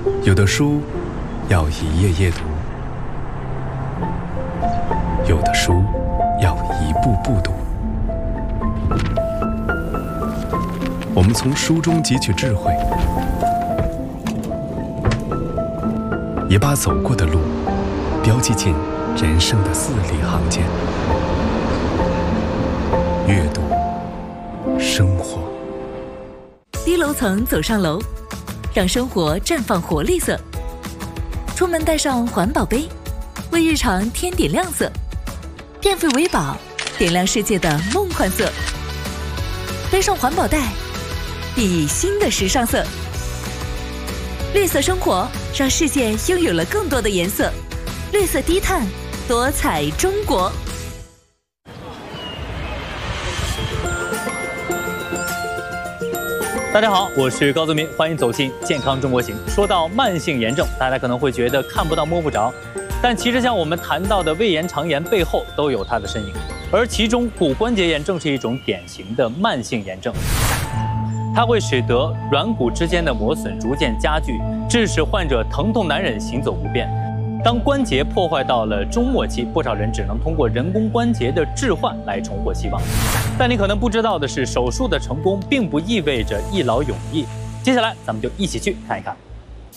有的书要一页页读，有的书要一步步读。我们从书中汲取智慧，也把走过的路标记进人生的字里行间。阅读，生活。 低楼层走上楼，让生活绽放活力色。出门带上环保杯，为日常添点亮色。电费为宝，点亮世界的梦幻色。背上环保袋，熠熠新的时尚色。绿色生活，让世界拥有了更多的颜色。绿色低碳，多彩中国。 大家好，我是高泽民，欢迎走进健康中国行。说到慢性炎症，大家可能会觉得看不到摸不着，但其实像我们谈到的胃炎、肠炎背后都有它的身影，而其中骨关节炎正是一种典型的慢性炎症。它会使得软骨之间的磨损逐渐加剧，致使患者疼痛难忍，行走不便。当关节破坏到了中末期，不少人只能通过人工关节的置换来重获希望。但你可能不知道的是，手术的成功并不意味着一劳永逸。接下来，咱们就一起去看一看。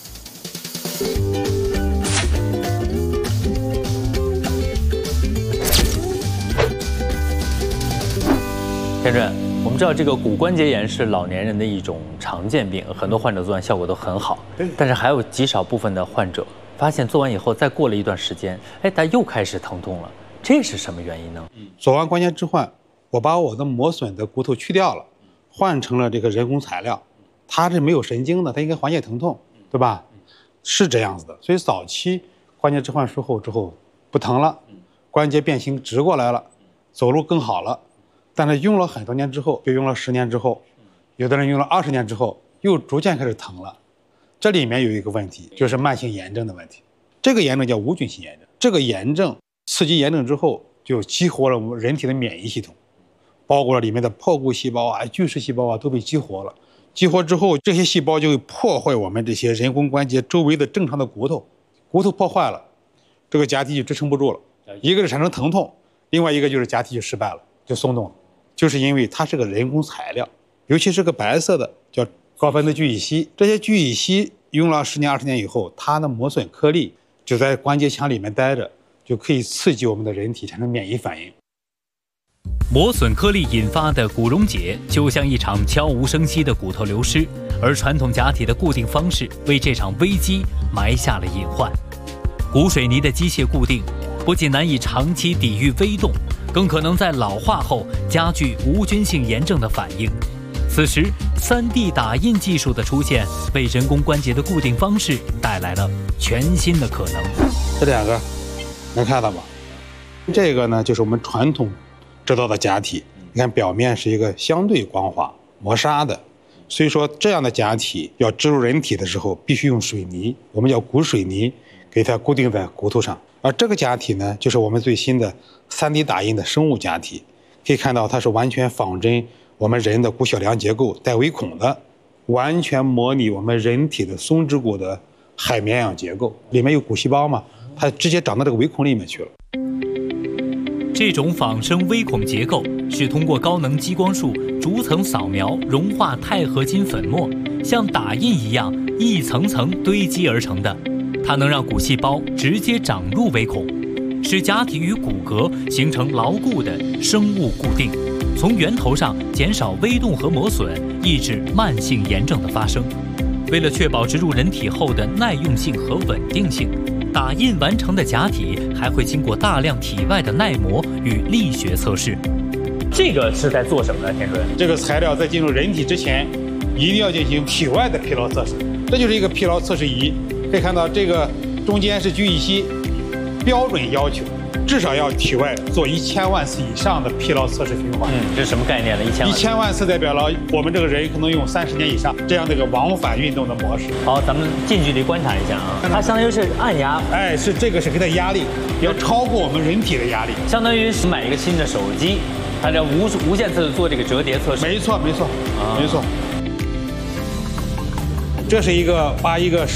田主任，我们知道这个骨关节炎是老年人的一种常见病，很多患者做完效果都很好，但是还有极少部分的患者发现做完以后，再过了一段时间，他又开始疼痛了，这是什么原因呢？ 做完关节置换，我把我的磨损的骨头去掉了，换成了这个人工材料，它是没有神经的，它应该缓解疼痛，对吧？是这样子的。所以早期关节置换术后之后不疼了，关节变形直过来了，走路更好了。但是用了很多年之后，就用了10年之后，有的人用了20年之后，又逐渐开始疼了。这里面有一个问题，就是慢性炎症的问题。这个炎症叫无菌性炎症。这个炎症刺激炎症之后，就激活了我们人体的免疫系统，包括了里面的破骨细胞啊、巨噬细胞啊都被激活了。激活之后，这些细胞就会破坏我们这些人工关节周围的正常的骨头，骨头破坏了，这个假体就支撑不住了。一个是产生疼痛，另外一个就是假体就失败了，就松动了。就是因为它是个人工材料，尤其是个白色的叫高分子聚乙烯，这些聚乙烯用了10年、20年以后，它的磨损颗粒就在关节腔里面待着，就可以刺激我们的人体产生免疫反应。 磨损颗粒引发的骨溶解，就像一场悄无声息的骨头流失，而传统假体的固定方式为这场危机埋下了隐患。骨水泥的机械固定不仅难以长期抵御微动，更可能在老化后加剧无菌性炎症的反应。此时 3D 打印技术的出现，为人工关节的固定方式带来了全新的可能。 这两个能看到吗？这个呢，就是我们传统知道的假体，你看表面是一个相对光滑磨砂的，所以说这样的假体要植入人体的时候，必须用水泥，我们叫骨水泥，给它固定在骨头上。而这个假体呢，就是我们最新的3D 打印的生物假体，可以看到它是完全仿真我们人的骨小梁结构，带微孔的，完全模拟我们人体的松脂骨的海绵样结构，里面有骨细胞嘛，它直接长到这个微孔里面去了。 这种仿生微孔结构是通过高能激光束逐层扫描融化钛合金粉末，像打印一样一层层堆积而成的。它能让骨细胞直接长入微孔，使假体与骨骼形成牢固的生物固定，从源头上减少微动和磨损，抑制慢性炎症的发生。为了确保植入人体后的耐用性和稳定性，打印完成的假体还会经过大量体外的耐磨与力学测试。 这个是在做什么呢，田主任？ 这个材料在进入人体之前，一定要进行体外的疲劳测试。这就是一个疲劳测试仪，可以看到这个中间是聚乙烯，标准要求至少要体外做1000万次以上的疲劳测试循环。 这是什么概念呢 ？1000万次代表了我们这个人可能用30年以上这样的一个往返运动的模式。 好，咱们近距离观察一下啊，它相当于是按压， 是这个是给它压力，要超过我们人体的压力， 相当于是买一个新的手机，它这无限次的做这个折叠测试。 没错。这是一个把一个